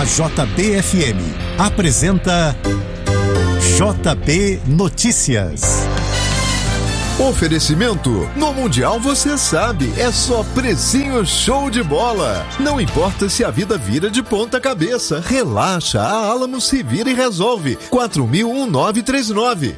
A JBFM apresenta JB Notícias. Oferecimento: no Mundial você sabe, é só precinho show de bola. Não importa se a vida vira de ponta cabeça, relaxa, a Alamo se vira e resolve. 4.000-1939.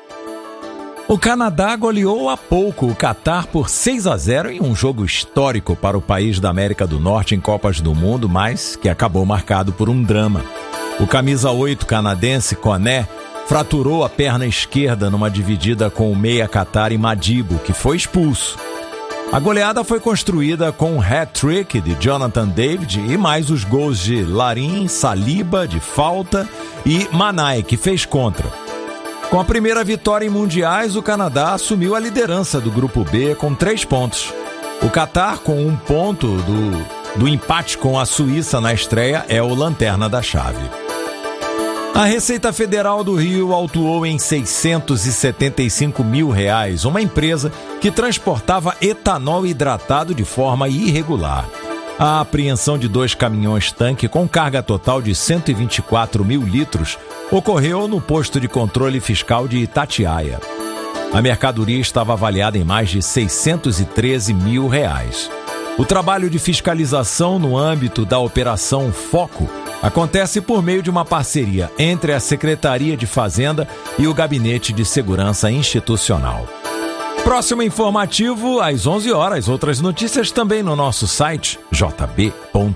O Canadá goleou há pouco o Catar por 6-0 em um jogo histórico para o país da América do Norte em Copas do Mundo, mas que acabou marcado por um drama. O camisa 8 canadense, Koné, fraturou a perna esquerda numa dividida com o meia Qatari Madibo, que foi expulso. A goleada foi construída com um hat-trick de Jonathan David e mais os gols de Larin, Saliba, de falta, e Manae, que fez contra. Com a primeira vitória em mundiais, o Canadá assumiu a liderança do Grupo B com 3 pontos. O Catar, com 1 ponto do empate com a Suíça na estreia, é o lanterna da chave. A Receita Federal do Rio autuou em R$675 mil uma empresa que transportava etanol hidratado de forma irregular. A apreensão de 2 caminhões-tanque com carga total de 124 mil litros ocorreu no posto de controle fiscal de Itatiaia. A mercadoria estava avaliada em mais de R$613 mil. O trabalho de fiscalização no âmbito da Operação Foco acontece por meio de uma parceria entre a Secretaria de Fazenda e o Gabinete de Segurança Institucional. Próximo informativo, às 11 horas. Outras notícias também no nosso site, jb.fm.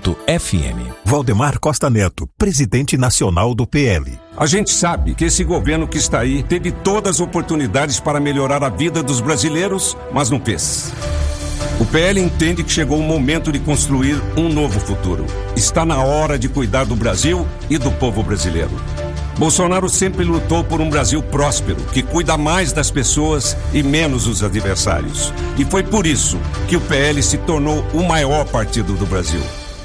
Valdemar Costa Neto, presidente nacional do PL. A gente sabe que esse governo que está aí teve todas as oportunidades para melhorar a vida dos brasileiros, mas não fez. O PL entende que chegou o momento de construir um novo futuro. Está na hora de cuidar do Brasil e do povo brasileiro. Bolsonaro sempre lutou por um Brasil próspero, que cuida mais das pessoas e menos dos adversários. E foi por isso que o PL se tornou o maior partido do Brasil.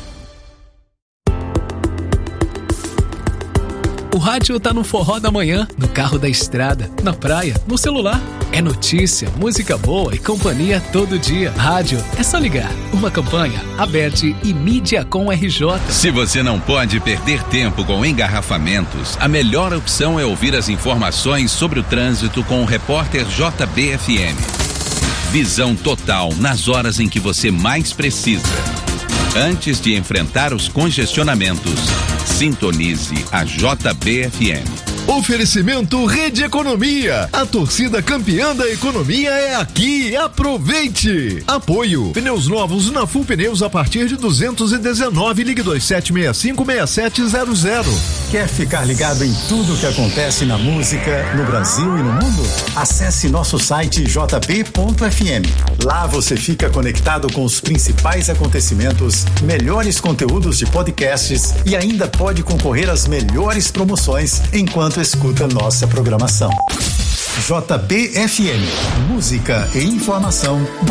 O rádio tá no forró da manhã, no carro da estrada, na praia, no celular. É notícia, música boa e companhia todo dia. Rádio, é só ligar. Uma campanha, Aberte e Mídia com RJ. Se você não pode perder tempo com engarrafamentos, a melhor opção é ouvir as informações sobre o trânsito com o repórter JBFM. Visão total nas horas em que você mais precisa. Antes de enfrentar os congestionamentos, sintonize a JBFM. Oferecimento Rede Economia. A torcida campeã da economia é aqui. Aproveite. Apoio: pneus novos na Full Pneus a partir de 219. Ligue 2765-6700. Quer ficar ligado em tudo que acontece na música, no Brasil e no mundo? Acesse nosso site jb.fm. Lá você fica conectado com os principais acontecimentos, melhores conteúdos de podcasts e ainda pode concorrer às melhores promoções enquanto escuta nossa programação. JBFM, música e informação